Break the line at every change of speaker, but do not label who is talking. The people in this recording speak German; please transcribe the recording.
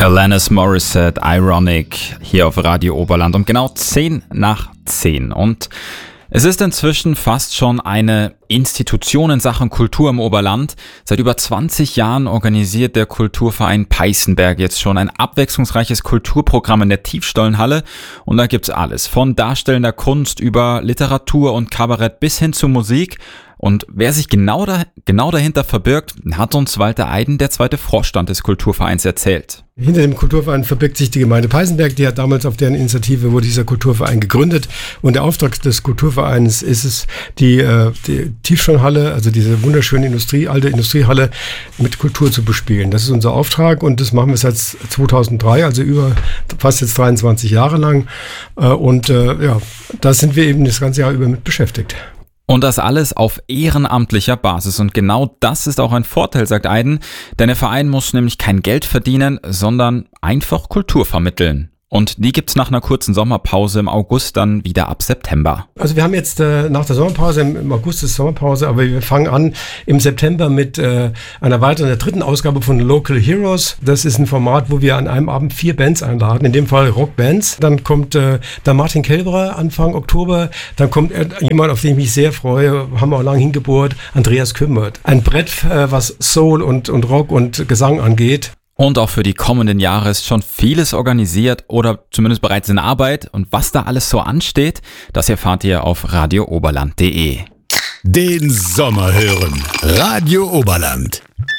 Alanis Morissette, Ironic, hier auf Radio Oberland um genau 10:10. Und es ist inzwischen fast schon eine Institution in Sachen Kultur im Oberland. Seit über 20 Jahren organisiert der Kulturverein Peißenberg jetzt schon ein abwechslungsreiches Kulturprogramm in der Tiefstollenhalle. Und da gibt's alles, von darstellender Kunst über Literatur und Kabarett bis hin zu Musik. Und wer sich genau dahinter verbirgt, hat uns Walter Eiden, der zweite Vorstand des Kulturvereins, erzählt.
Hinter dem Kulturverein verbirgt sich die Gemeinde Peißenberg. Die hat damals auf deren Initiative wurde dieser Kulturverein gegründet. Und der Auftrag des Kulturvereins ist es, die Tiefstollenhalle, also diese wunderschöne alte Industriehalle, mit Kultur zu bespielen. Das ist unser Auftrag und das machen wir seit 2003, also über fast jetzt 23 Jahre lang. Da sind wir eben das ganze Jahr über mit beschäftigt.
Und das alles auf ehrenamtlicher Basis. Und genau das ist auch ein Vorteil, sagt Eiden, denn der Verein muss nämlich kein Geld verdienen, sondern einfach Kultur vermitteln. Und die gibt's nach einer kurzen Sommerpause im August dann wieder ab September.
Also wir haben jetzt nach der Sommerpause, im August ist Sommerpause, aber wir fangen an im September mit einer weiteren, der dritten Ausgabe von Local Heroes. Das ist ein Format, wo wir an einem Abend 4 Bands einladen, in dem Fall Rockbands. Dann kommt der Martin Kelberer Anfang Oktober. Dann kommt jemand, auf den ich mich sehr freue, haben wir auch lange hingebohrt, Andreas Kümmert. Ein Brett, was Soul und Rock und Gesang angeht.
Und auch für die kommenden Jahre ist schon vieles organisiert oder zumindest bereits in Arbeit. Und was da alles so ansteht, das erfahrt ihr auf radiooberland.de.
Den Sommer hören. Radio Oberland.